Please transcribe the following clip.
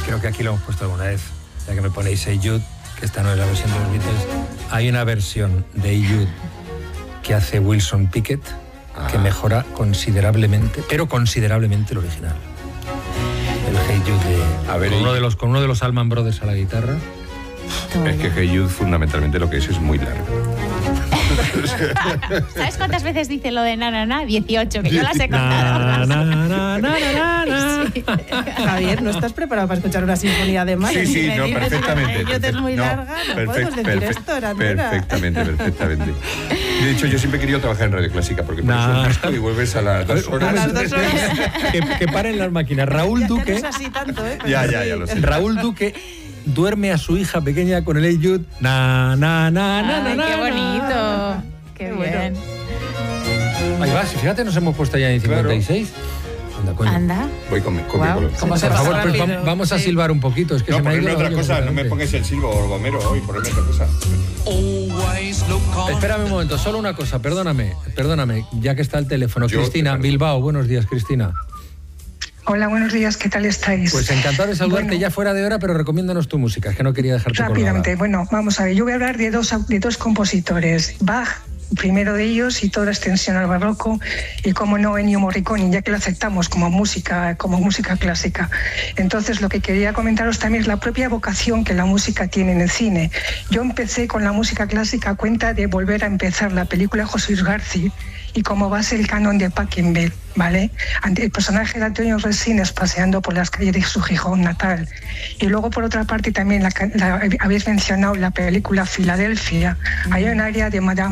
creo que aquí lo hemos puesto alguna vez, ya que me ponéis Hey Jude, que esta no es la versión de los Beatles. Hay una versión de Hey Jude que hace Wilson Pickett, que mejora considerablemente, pero considerablemente el original. El Hey Jude con uno de los Allman Brothers a la guitarra. Es que Hey Jude fundamentalmente lo que es muy largo. ¿Sabes cuántas veces dice lo de na? 18, que yo las he contado. Sí. Javier, ¿no estás preparado para escuchar una sinfonía de Mahler? Sí, no, perfectamente. Es muy larga, no podemos decir esto, perfectamente. De hecho, yo siempre he querido trabajar en Radio Clásica, porque por eso el disco y vuelves a las 2 horas. A las 2 horas. que paren las máquinas. Raúl Duque. No es así tanto, ¿eh? Ya lo sé. Raúl Duque duerme a su hija pequeña con el Hey Jude. ¡Qué bonito! ¡Qué bien! Ahí va, si fíjate, nos hemos puesto ya en 56. Anda. Voy con mi Wow. Por favor, pues vamos a silbar un poquito. Es que no, se me ha ponedme ido otra cosa, no me pongas el silbo Gomero hoy, ponedme otra cosa. Espérame un momento, solo una cosa, perdóname, ya que está el teléfono. Cristina, Bilbao, buenos días, Cristina. Hola, buenos días, ¿qué tal estáis? Pues encantado de saludarte ya fuera de hora, pero recomiéndanos tu música, es que no quería dejarte rápidamente, colgada. bueno, vamos a ver, yo voy a hablar de dos compositores, Bach, primero de ellos, y toda la extensión al barroco, y como no, Ennio Morricone, ya que lo aceptamos como música clásica. Entonces, lo que quería comentaros también es la propia vocación que la música tiene en el cine. Yo empecé con la música clásica a cuenta de volver a empezar la película José Luis García, y como base el canon de Pachelbel, ¿vale? El personaje de Antonio Resines paseando por las calles de su Gijón natal. Y luego, por otra parte, también habéis mencionado la película Filadelfia. Hay un área de Madame